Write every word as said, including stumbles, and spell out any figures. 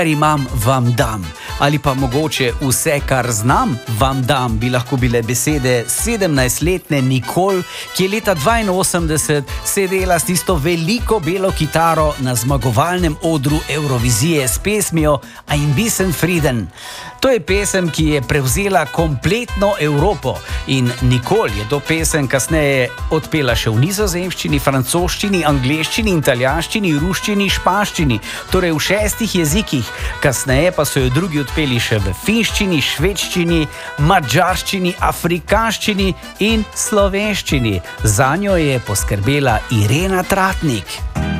imam, vam dam. Ali pa mogoče vse, kar znam, vam dam, bi lahko bile besede sedemnajstletne Nicole, ki je leta dvainosemdeset sedela s tisto veliko belo kitaro na zmagovalnem odru Eurovizije s pesmijo Ein bisschen Frieden. To je pesem, ki je prevzela kompletno Evropo in Nicole je to pesem kasneje odpela še v nizozemščini, francoščini, angleščini, italijanščini, ruščini, španščini, torej v šestih jezikih. Kasneje pa so jo drugi odpeli še v finščini, švedščini, madžarščini, afrikanščini in slovenščini. Zanjo je poskrbela Irena Tratnik.